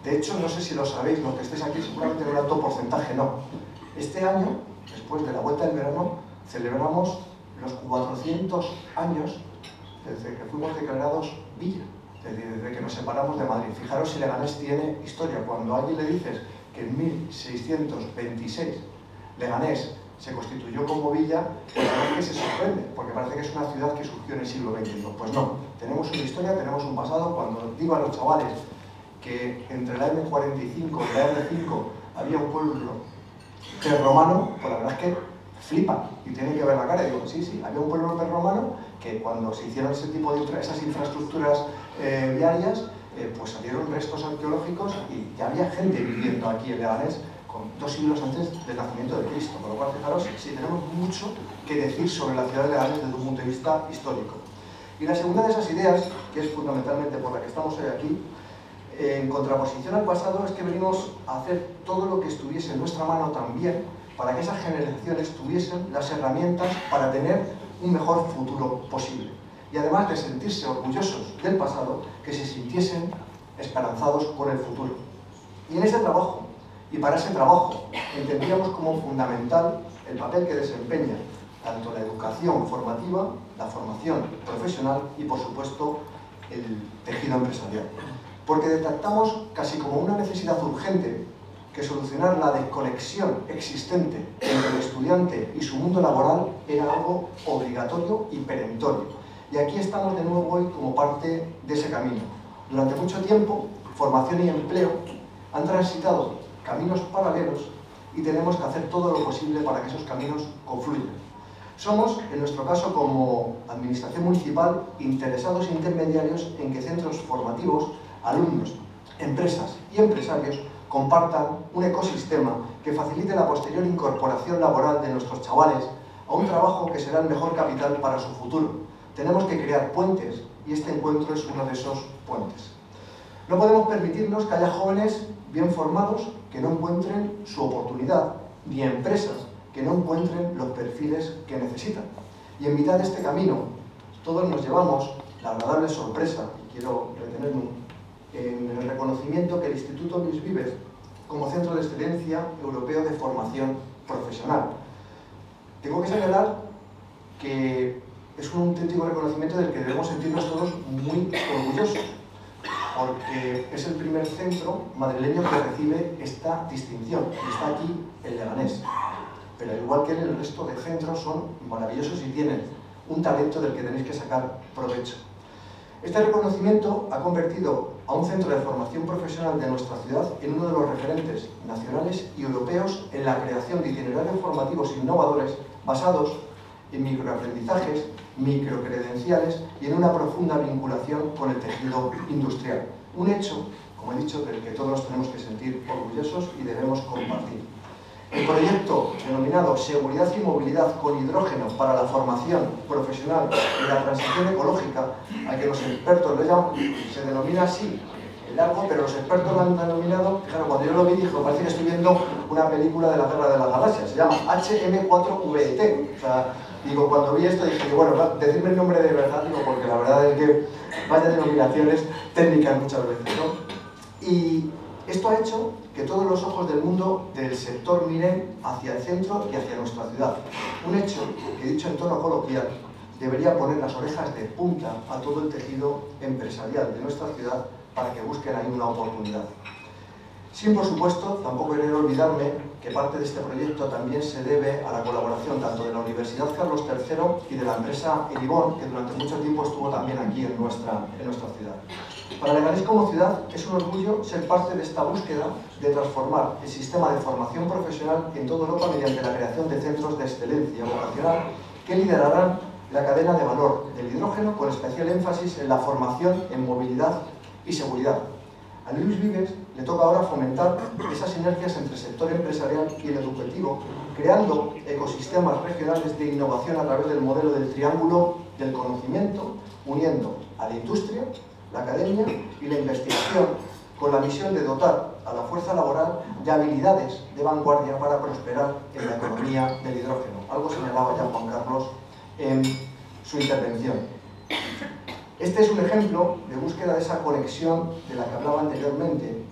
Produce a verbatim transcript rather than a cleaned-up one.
De hecho, no sé si lo sabéis, los que estéis aquí seguramente en un alto porcentaje no. Este año, después de la vuelta del verano, celebramos los cuatrocientos años desde que fuimos declarados villa, desde, desde que nos separamos de Madrid. Fijaros si Leganés tiene historia. Cuando a alguien le dices que en mil seiscientos veintiséis Leganés se constituyó como villa, pues la verdad es que se sorprende, porque parece que es una ciudad que surgió en el siglo veinte. Pues no, tenemos una historia, tenemos un pasado. Cuando digo a los chavales que entre la eme cuarenta y cinco y la erre cinco había un pueblo prerromano, pues la verdad es que flipan y tienen que ver la cara y digo, sí, sí, había un pueblo prerromano que cuando se hicieron ese tipo de infra, esas infraestructuras eh, viarias, eh, pues salieron restos arqueológicos y ya había gente viviendo aquí en Leganés con dos siglos antes del nacimiento de Cristo, por lo cual, fijaros, sí, tenemos mucho que decir sobre la ciudad de Leganés desde un punto de vista histórico. Y la segunda de esas ideas, que es fundamentalmente por la que estamos hoy aquí, en contraposición al pasado, es que venimos a hacer todo lo que estuviese en nuestra mano también para que esas generaciones tuviesen las herramientas para tener un mejor futuro posible. Y además de sentirse orgullosos del pasado, que se sintiesen esperanzados con el futuro. Y en ese trabajo, y para ese trabajo, entendíamos como fundamental el papel que desempeña tanto la educación formativa, la formación profesional y, por supuesto, el tejido empresarial. Porque detectamos casi como una necesidad urgente que solucionar la desconexión existente entre el estudiante y su mundo laboral era algo obligatorio y perentorio. Y aquí estamos de nuevo hoy como parte de ese camino. Durante mucho tiempo, formación y empleo han transitado caminos paralelos y tenemos que hacer todo lo posible para que esos caminos confluyan. Somos, en nuestro caso como Administración Municipal, interesados e intermediarios en que centros formativos, alumnos, empresas y empresarios compartan un ecosistema que facilite la posterior incorporación laboral de nuestros chavales a un trabajo que será el mejor capital para su futuro. Tenemos que crear puentes y este encuentro es uno de esos puentes. No podemos permitirnos que haya jóvenes bien formados que no encuentren su oportunidad, ni empresas que no encuentren los perfiles que necesitan. Y en mitad de este camino, todos nos llevamos la agradable sorpresa, y quiero retenerme en el reconocimiento que el Instituto Luis Vives, como Centro de Excelencia Europeo de Formación Profesional. Tengo que señalar que es un auténtico reconocimiento del que debemos sentirnos todos muy orgullosos, porque es el primer centro madrileño que recibe esta distinción, y está aquí en Leganés. Pero al igual que en el resto de centros son maravillosos y tienen un talento del que tenéis que sacar provecho. Este reconocimiento ha convertido a un centro de formación profesional de nuestra ciudad en uno de los referentes nacionales y europeos en la creación de itinerarios formativos innovadores basados en microaprendizajes, microcredenciales y en una profunda vinculación con el tejido industrial. Un hecho, como he dicho, del que todos nos tenemos que sentir orgullosos y debemos compartir. El proyecto denominado Seguridad y Movilidad con Hidrógeno para la Formación Profesional y la Transición Ecológica, al que los expertos lo llaman, se denomina así, el largo, pero los expertos lo han denominado, claro, cuando yo lo vi dije, parece que estoy viendo una película de la Guerra de las Galaxias, se llama hache eme cuatro ve te. O sea, digo, cuando vi esto dije, bueno, decidme el nombre de verdad, digo, porque la verdad es que vaya denominaciones técnicas muchas veces, ¿no? Y esto ha hecho que todos los ojos del mundo del sector miren hacia el centro y hacia nuestra ciudad. Un hecho que, dicho en tono coloquial, debería poner las orejas de punta a todo el tejido empresarial de nuestra ciudad para que busquen ahí una oportunidad. Sin, por supuesto, tampoco querer olvidarme que parte de este proyecto también se debe a la colaboración tanto de la Universidad Carlos tercero y de la empresa Eribon, que durante mucho tiempo estuvo también aquí en nuestra, en nuestra ciudad. Para Leganés como ciudad es un orgullo ser parte de esta búsqueda de transformar el sistema de formación profesional en toda Europa mediante la creación de centros de excelencia vocacional que liderarán la cadena de valor del hidrógeno con especial énfasis en la formación en movilidad y seguridad. A Luis Vives le toca ahora fomentar esas sinergias entre el sector empresarial y el educativo, creando ecosistemas regionales de innovación a través del modelo del triángulo del conocimiento, uniendo a la industria, la academia y la investigación, con la misión de dotar a la fuerza laboral de habilidades de vanguardia para prosperar en la economía del hidrógeno. Algo señalaba ya Juan Carlos en su intervención. Este es un ejemplo de búsqueda de esa conexión de la que hablaba anteriormente